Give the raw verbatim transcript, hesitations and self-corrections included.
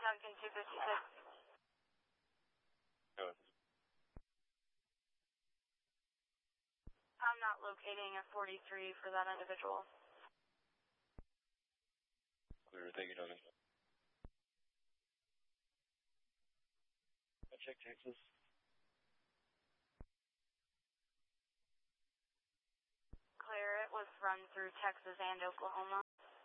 Duncan two fifty-six. Good. I'm not locating a forty-three for that individual. Clear, thank you, Duncan. I check Texas. Clear, it was run through Texas and Oklahoma.